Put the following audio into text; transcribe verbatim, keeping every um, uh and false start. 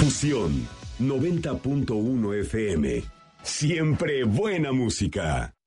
Fusión noventa punto uno F M. Siempre buena música.